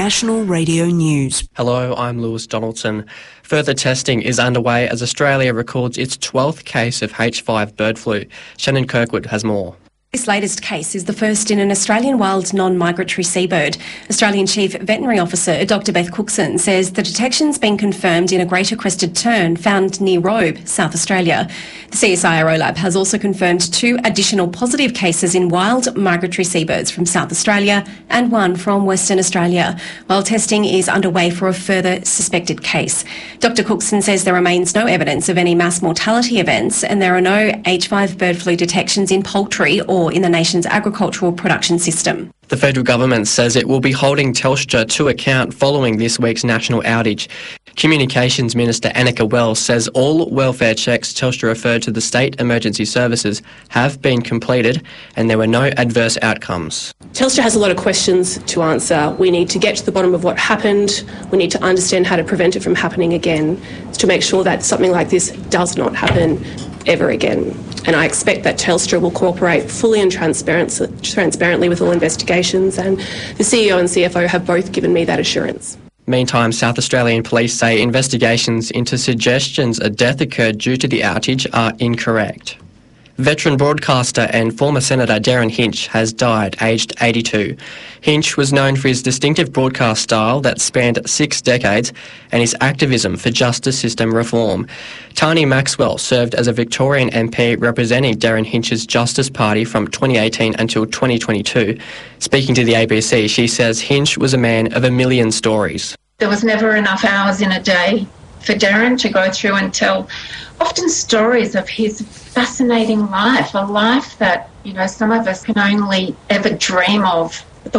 National Radio News. Hello, I'm Lewis Donaldson. Further testing is underway as Australia records its 12th case of H5 bird flu. Shannon Kirkwood has more. This latest case is the first in an Australian wild non-migratory seabird. Australian Chief Veterinary Officer Dr Beth Cookson says the detection's been confirmed in a greater crested tern found near Robe, South Australia. The CSIRO lab has also confirmed 2 additional positive cases in wild migratory seabirds from South Australia and 1 from Western Australia, while testing is underway for a further suspected case. Dr Cookson says there remains no evidence of any mass mortality events and there are no H5 bird flu detections in poultry or in the nation's agricultural production system. The federal government says it will be holding Telstra to account following this week's national outage. Communications Minister Annika Wells says all welfare checks Telstra referred to the state emergency services have been completed and there were no adverse outcomes. Telstra has a lot of questions to answer. We need to get to the bottom of what happened. We need to understand how to prevent it from happening again, to make sure that something like this does not happen ever again. And I expect that Telstra will cooperate fully and transparently with all investigations, and the CEO and CFO have both given me that assurance. Meantime, South Australian police say investigations into suggestions a death occurred due to the outage are incorrect. Veteran broadcaster and former Senator Derryn Hinch has died, aged 82. Hinch was known for his distinctive broadcast style that spanned 6 decades and his activism for justice system reform. Tani Maxwell served as a Victorian MP representing Derryn Hinch's Justice Party from 2018 until 2022. Speaking to the ABC, she says Hinch was a man of a million stories. There was never enough hours in a day for Derryn to go through and tell often stories of his fascinating life, a life that, some of us can only ever dream of. The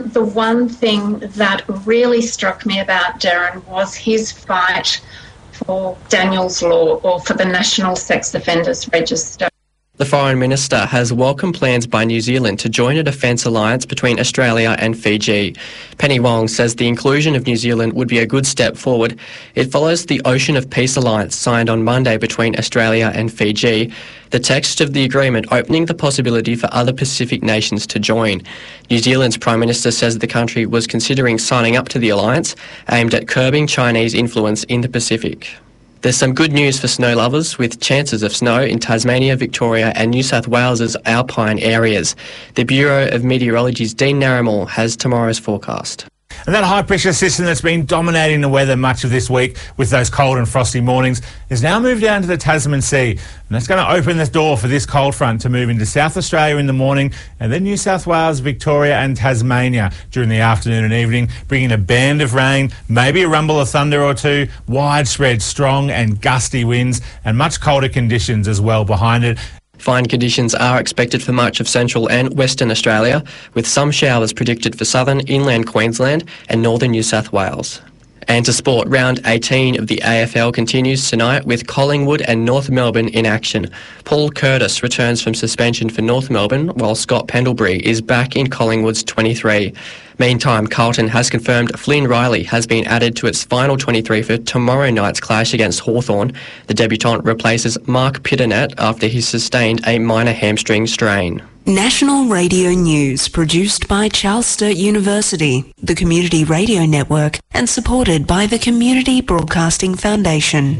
one thing that really struck me about Derryn was his fight for Daniel's Law, or for the National Sex Offenders Register. The Foreign Minister has welcomed plans by New Zealand to join a defence alliance between Australia and Fiji. Penny Wong says the inclusion of New Zealand would be a good step forward. It follows the Ocean of Peace alliance signed on Monday between Australia and Fiji, the text of the agreement opening the possibility for other Pacific nations to join. New Zealand's Prime Minister says the country was considering signing up to the alliance, aimed at curbing Chinese influence in the Pacific. There's some good news for snow lovers, with chances of snow in Tasmania, Victoria and New South Wales's alpine areas. The Bureau of Meteorology's Dean Narramore has tomorrow's forecast. And that high-pressure system that's been dominating the weather much of this week with those cold and frosty mornings has now moved down to the Tasman Sea. And that's going to open the door for this cold front to move into South Australia in the morning and then New South Wales, Victoria and Tasmania during the afternoon and evening, bringing a band of rain, maybe a rumble of thunder or two, widespread strong and gusty winds and much colder conditions as well behind it. Fine conditions are expected for much of central and western Australia, with some showers predicted for southern inland Queensland and northern New South Wales. And to sport, round 18 of the AFL continues tonight with Collingwood and North Melbourne in action. Paul Curtis returns from suspension for North Melbourne, while Scott Pendlebury is back in Collingwood's 23. Meantime, Carlton has confirmed Flynn Riley has been added to its final 23 for tomorrow night's clash against Hawthorn. The debutant replaces Mark Pitternet after he sustained a minor hamstring strain. National Radio News, produced by Charles Sturt University, the Community Radio Network, and supported by the Community Broadcasting Foundation.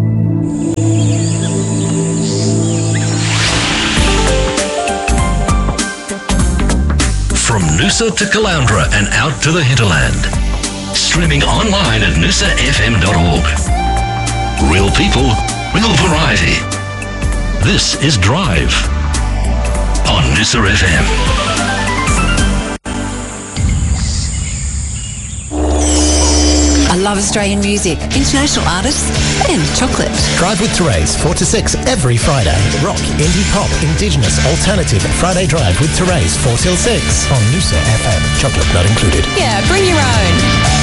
From Noosa to Caloundra and out to the hinterland. Streaming online at noosafm.org. Real people, real variety. This is Drive on Noosa FM. I love Australian music, international artists and chocolate. Drive with Therese, 4 to 6 every Friday. Rock, indie pop, indigenous, alternative. Friday Drive with Therese, 4 till 6 on Noosa FM. Chocolate not included. Yeah, bring your own.